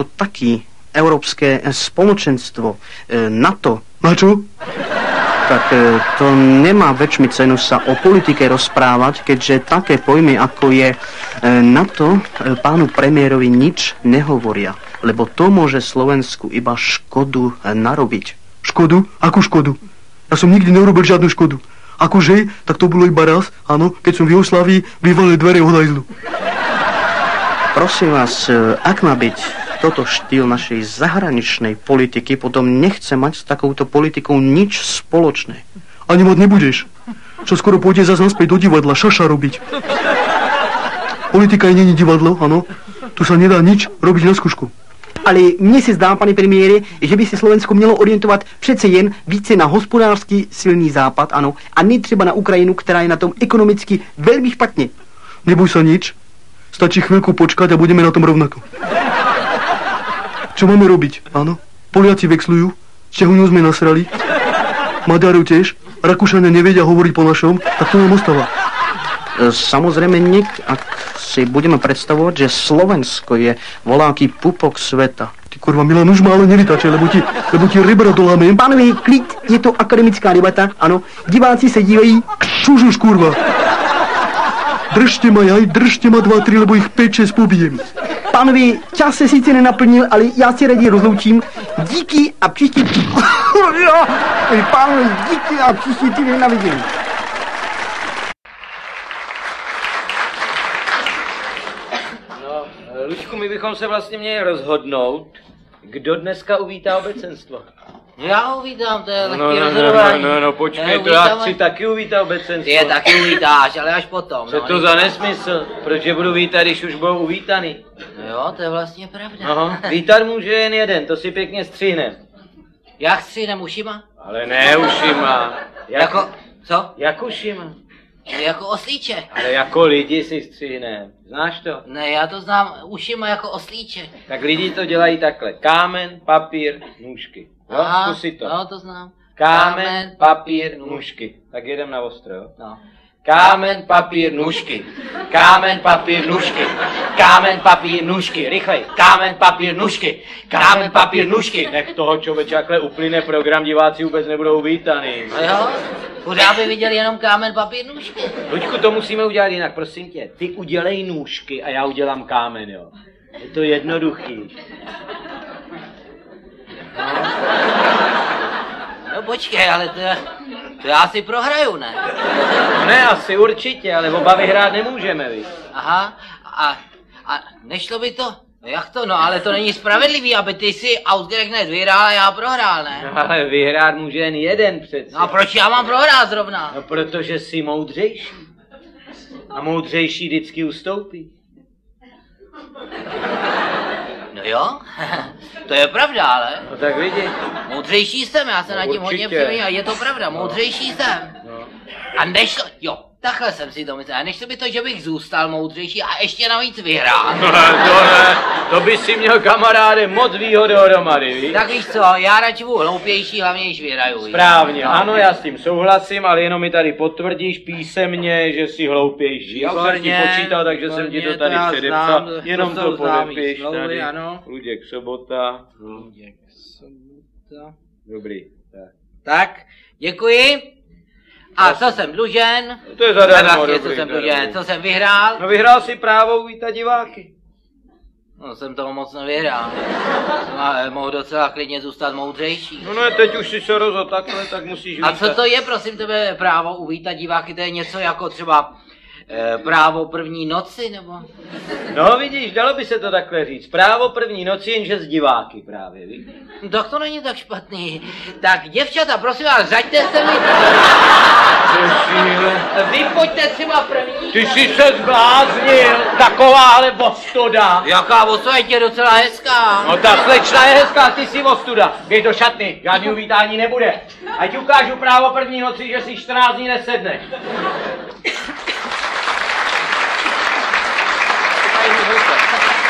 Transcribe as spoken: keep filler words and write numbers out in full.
ako taký Európske spoločenstvo, NATO. Na čo? Tak to nemá väčšmi cenu sa o politike rozprávať, keďže také pojmy, ako je NATO, pánu premiérovi nič nehovoria. Lebo to môže Slovensku iba škodu narobiť. Škodu? Akú škodu? Ja som nikdy neurobil žiadnu škodu. Akože, tak to bolo iba raz, áno, keď som v Jugoslávii vyvalil dvere od hajzlu. Prosím vás, ak má byť toto štýl našej zahraničnej politiky, potom nechce mať s takouto politikou nič spoločné. Ani mať nebudeš. Čo skoro pôjde zase naspäť do divadla, šaša robiť. Politika je není divadlo, áno. Tu sa nedá nič robiť na skúšku. Ale mně se zdá, pane premiére, že by se Slovensko mělo orientovat přece jen více na hospodářský silný západ, ano, a ne třeba na Ukrajinu, která je na tom ekonomicky velmi špatně. Neboj sa nič. Stačí chvíľku počkať a budeme na tom rovnako. Čo máme robiť, áno? Poliaci vexlujú, Čehuňu sme nasrali, Maďarov tiež, Rakúšania nevedia hovoriť po našom, tak to nám ostáva. Samozrejme, nik, ak si budeme predstavovať, že Slovensko je voľaký pupok sveta. Ty kurva, Milan, už ma ale nevytačaj, lebo ti, lebo ti rebra dolámem. Pánové, klid, je to akademická debata, ano, diváci se dívají. Čužuš, kurva. Držte ma jaj, držte ma dva, tri, lebo ich päť šesť pobijem. Pánové, čas se sice nenaplnil, ale já si raději rozloučím. Díky a příští... Pánové, díky a příští týden na vidění. Lučku, my bychom se vlastně měli rozhodnout, kdo dneska uvítá obecenstvo. Já uvítám, to je lehký no, no, rozhodování. No, no, no, počkej, to já chci taky uvítat obecenstvo. Ty je taky uvítáš, ale až potom. Co no, to za nesmysl? Proč je budu vítat, když už budou uvítaný? No jo, to je vlastně pravda. Aha, vítat může jen jeden, to si pěkně střihnem. Jak střihnem, ušima? Ale ne ušima. Jak, jako, co? Jak ušima? Jako oslíček. Ale jako lidi si střihnem. Znáš to? Ne, já to znám ušima jako oslíček. Tak lidi to dělají takhle. Kámen, papír, nůžky. Jo, Aha, zkusi to. No, to znám. Kámen, Kámen papír, nůžky. Tak jedem na ostro, jo? No. Kámen, papír, nůžky. Kámen, papír, nůžky. Kámen, papír, nůžky. Rychlej. Kámen, papír, nůžky. Kámen, papír, nůžky. Nech toho člověče, jakhle uplyne program, diváci vůbec nebudou vítaný. No jo, pořád by viděli jenom kámen, papír, nůžky. Luďku, to musíme udělat jinak, prosím tě. Ty udělej nůžky a já udělám kámen, jo. Je to jednoduchý. No. No počkej, ale to, to já si prohraju, ne? No ne, asi určitě, ale oba vyhrát nemůžeme, víš. Aha, a, a nešlo by to? No jak to, no ale to není spravedlivý, aby ty si ausgerechnet vyhrál a já prohrál, ne? No ale vyhrát může jen jeden přece. No a proč já mám prohrát zrovna? No protože jsi moudřejší. A moudřejší vždycky ustoupí. No jo, to je pravda, ale... No tak vidíš. Moudřejší jsem, já se no, nad tím určitě. hodně přemýšlel, je to pravda, moudřejší jsem. No. A nešlo, jo, takhle jsem si to myslel, a nešlo by to, že bych zůstal moudřejší a ještě navíc vyhrál. No to ne, to by si měl kamaráde moc výhod dohromady, víš? Tak víš co, já radši budu hloupější, hlavně když vyhraju. Správně, no. Ano, já s tím souhlasím, ale jenom mi tady potvrdíš písemně, že jsi hloupější. Já jsem ti počítal, takže výborně, jsem ti to tady to předepsal. Znám, jenom to, to podepiš tady. Ano. Luděk Sobota. Luděk Sobota. Dobrý, tak. Tak, děkuji. A co jsem dlužen? To je zadarmo, vlastně, dobrý, co jsem dobrý. dlužen, co jsem vyhrál? No vyhrál si právo uvítat diváky. No jsem toho moc nevyhrál. No, mohl docela klidně zůstat moudřejší. No ne, teď už si se rozhodl takhle, tak musíš vítat. A co to je, prosím tebe, právo uvítat diváky? To je něco jako třeba e, právo první noci, nebo? No vidíš, dalo by se to takhle říct. Právo první noci, jenže z diváky právě, víš? No, tak to není tak špatný. Tak děvčata, prosím vás, řaďte se mi. Vy pojďte třeba první. Ty jsi se zbláznil, takováhle ostuda. Jaká ostuda, je docela hezká. No ta slečna je hezká, ty jsi ostuda. Běž do šatny, žádný uvítání nebude. Ať ukážu právo první noci, že si čtrnáct dní nesedneš.